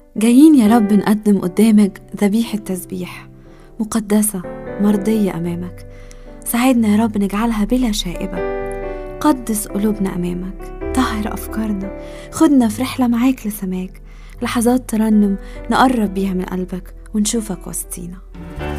جايين يا رب نقدم قدامك ذبيحة تسبيح مقدسة مرضية أمامك. ساعدنا يا رب نجعلها بلا شائبة. قدس قلوبنا أمامك، طهر أفكارنا، خدنا في رحلة معاك لسماك، لحظات ترنم نقرب بيها من قلبك ونشوفك وسطينا.